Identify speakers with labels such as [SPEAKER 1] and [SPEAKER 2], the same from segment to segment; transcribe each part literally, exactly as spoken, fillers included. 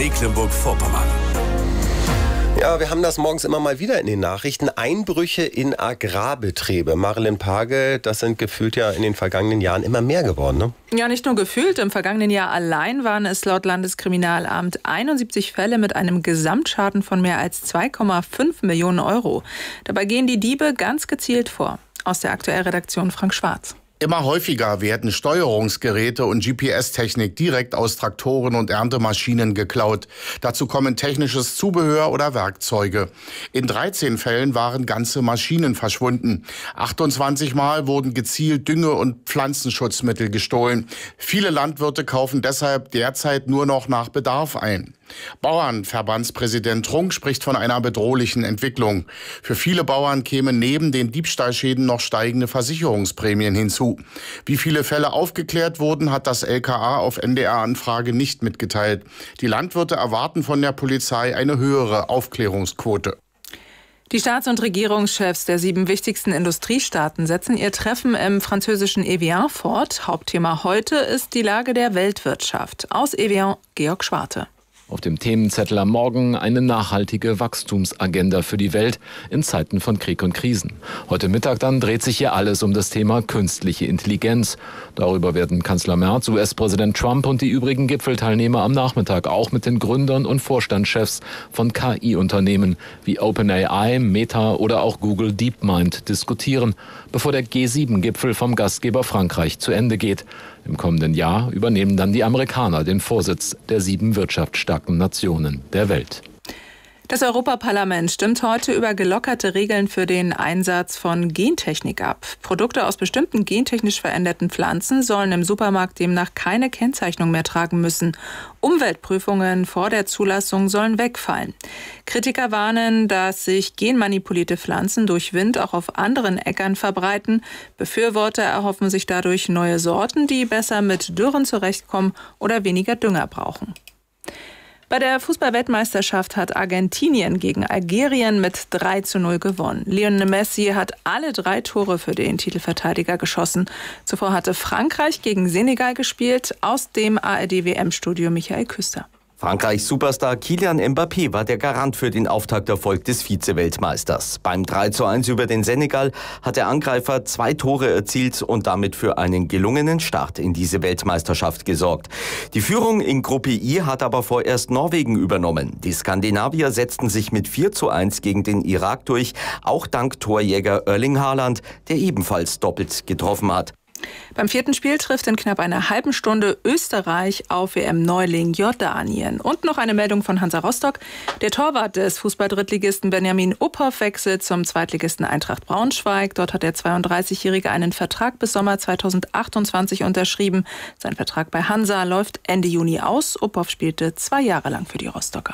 [SPEAKER 1] Mecklenburg-Vorpommern.
[SPEAKER 2] Ja, wir haben das morgens immer mal wieder in den Nachrichten. Einbrüche in Agrarbetriebe. Marilyn Pagel, das sind gefühlt ja in den vergangenen Jahren immer mehr geworden, ne?
[SPEAKER 3] Ja, nicht nur gefühlt. Im vergangenen Jahr allein waren es laut Landeskriminalamt einundsiebzig Fälle mit einem Gesamtschaden von mehr als zwei Komma fünf Millionen Euro. Dabei gehen die Diebe ganz gezielt vor. Aus der Aktuellredaktion Frank Schwarz.
[SPEAKER 4] Immer häufiger werden Steuerungsgeräte und G P S-Technik direkt aus Traktoren und Erntemaschinen geklaut. Dazu kommen technisches Zubehör oder Werkzeuge. In dreizehn Fällen waren ganze Maschinen verschwunden. achtundzwanzig Mal wurden gezielt Dünge- und Pflanzenschutzmittel gestohlen. Viele Landwirte kaufen deshalb derzeit nur noch nach Bedarf ein. Bauernverbandspräsident Trunk spricht von einer bedrohlichen Entwicklung. Für viele Bauern kämen neben den Diebstahlschäden noch steigende Versicherungsprämien hinzu. Wie viele Fälle aufgeklärt wurden, hat das L K A auf N D R-Anfrage nicht mitgeteilt. Die Landwirte erwarten von der Polizei eine höhere Aufklärungsquote.
[SPEAKER 3] Die Staats- und Regierungschefs der sieben wichtigsten Industriestaaten setzen ihr Treffen im französischen Evian fort. Hauptthema heute ist die Lage der Weltwirtschaft. Aus Evian, Georg Schwarte.
[SPEAKER 5] Auf dem Themenzettel am Morgen eine nachhaltige Wachstumsagenda für die Welt in Zeiten von Krieg und Krisen. Heute Mittag dann dreht sich hier alles um das Thema künstliche Intelligenz. Darüber werden Kanzler Merz, U S-Präsident Trump und die übrigen Gipfelteilnehmer am Nachmittag auch mit den Gründern und Vorstandschefs von K I-Unternehmen wie OpenAI, Meta oder auch Google DeepMind diskutieren, bevor der G sieben Gipfel vom Gastgeber Frankreich zu Ende geht. Im kommenden Jahr übernehmen dann die Amerikaner den Vorsitz der sieben wirtschaftsstarken Nationen der Welt.
[SPEAKER 3] Das Europaparlament stimmt heute über gelockerte Regeln für den Einsatz von Gentechnik ab. Produkte aus bestimmten gentechnisch veränderten Pflanzen sollen im Supermarkt demnach keine Kennzeichnung mehr tragen müssen. Umweltprüfungen vor der Zulassung sollen wegfallen. Kritiker warnen, dass sich genmanipulierte Pflanzen durch Wind auch auf anderen Äckern verbreiten. Befürworter erhoffen sich dadurch neue Sorten, die besser mit Dürren zurechtkommen oder weniger Dünger brauchen. Bei der Fußball-Weltmeisterschaft hat Argentinien gegen Algerien mit drei zu null gewonnen. Lionel Messi hat alle drei Tore für den Titelverteidiger geschossen. Zuvor hatte Frankreich gegen Senegal gespielt. Aus dem A R D-W M-Studio Michael Küster.
[SPEAKER 6] Frankreichs Superstar Kylian Mbappé war der Garant für den Auftakterfolg des Vize-Weltmeisters. Beim drei zu eins über den Senegal hat der Angreifer zwei Tore erzielt und damit für einen gelungenen Start in diese Weltmeisterschaft gesorgt. Die Führung in Gruppe I hat aber vorerst Norwegen übernommen. Die Skandinavier setzten sich mit vier zu eins gegen den Irak durch, auch dank Torjäger Erling Haaland, der ebenfalls doppelt getroffen hat.
[SPEAKER 3] Beim vierten Spiel trifft in knapp einer halben Stunde Österreich auf W M-Neuling Jordanien. Und noch eine Meldung von Hansa Rostock. Der Torwart des Fußball-Drittligisten Benjamin Uphoff wechselt zum Zweitligisten Eintracht Braunschweig. Dort hat der zweiunddreißigjährige einen Vertrag bis Sommer zweitausendachtundzwanzig unterschrieben. Sein Vertrag bei Hansa läuft Ende Juni aus. Uphoff spielte zwei Jahre lang für die Rostocker.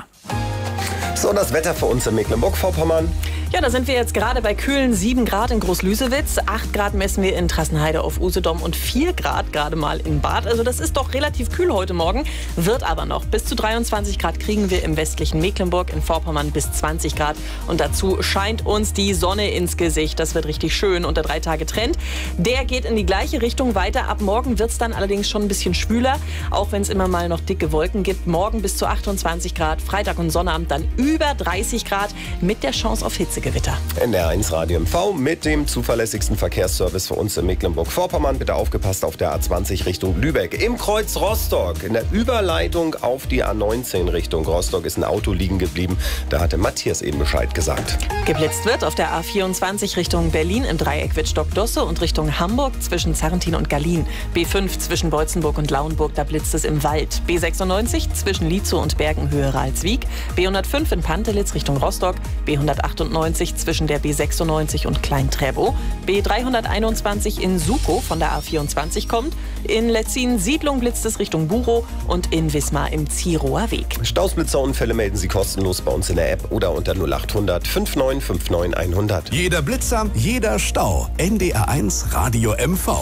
[SPEAKER 2] So, das Wetter für uns in Mecklenburg-Vorpommern.
[SPEAKER 7] Ja, da sind wir jetzt gerade bei kühlen sieben Grad in Großlüsewitz. acht Grad messen wir in Trassenheide auf Usedom und vier Grad gerade mal in Bad. Also das ist doch relativ kühl heute Morgen. Wird aber noch. Bis zu dreiundzwanzig Grad kriegen wir im westlichen Mecklenburg, in Vorpommern bis zwanzig Grad. Und dazu scheint uns die Sonne ins Gesicht. Das wird richtig schön. Und der drei Tage Trend, der geht in die gleiche Richtung weiter. Ab morgen wird es dann allerdings schon ein bisschen schwüler. Auch wenn es immer mal noch dicke Wolken gibt. Morgen bis zu achtundzwanzig Grad. Freitag und Sonnabend dann über dreißig Grad mit der Chance auf Hitzegewitter.
[SPEAKER 2] N D R eins Radio M V mit dem zuverlässigsten Verkehrsservice für uns in Mecklenburg-Vorpommern. Bitte aufgepasst auf der A zwanzig Richtung Lübeck. Im Kreuz Rostock, in der Überleitung auf die A neunzehn Richtung Rostock ist ein Auto liegen geblieben. Da hatte Matthias eben Bescheid gesagt.
[SPEAKER 7] Geblitzt wird auf der A vierundzwanzig Richtung Berlin im Dreieck Wittstock-Dosse und Richtung Hamburg zwischen Zarrentin und Gallien. B fünf zwischen Beutzenburg und Lauenburg, da blitzt es im Wald. B sechsundneunzig zwischen Lietzow und Bergenhöhe Ralswiek. B hundertfünf in Pantelitz Richtung Rostock. B hundertachtundneunzig zwischen der B sechsundneunzig und Klein-Trevow. B dreihunderteinundzwanzig in Sukow von der A vierundzwanzig kommt. In Letzin-Siedlung blitzt es Richtung Burow und in Wismar im Zierower Weg.
[SPEAKER 2] Stausblitzerunfälle melden Sie kostenlos bei uns in der App oder unter null achthundert neunundfünfzig neunundfünfzig hundert.
[SPEAKER 1] Jeder Blitzer, jeder Stau. N D R eins Radio M V.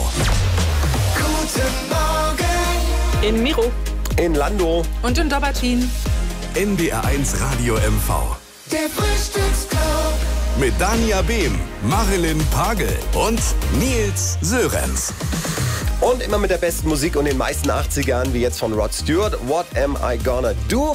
[SPEAKER 8] Guten Morgen.
[SPEAKER 7] In Miro.
[SPEAKER 2] In Landau.
[SPEAKER 3] Und in Dobbertin.
[SPEAKER 1] N D R eins Radio M V.
[SPEAKER 8] Der Frühstücksclub.
[SPEAKER 1] Mit Dania Behm, Marilyn Pagel und Nils Sörenz.
[SPEAKER 2] Und immer mit der besten Musik und den meisten achtzigern, wie jetzt von Rod Stewart. What am I gonna do?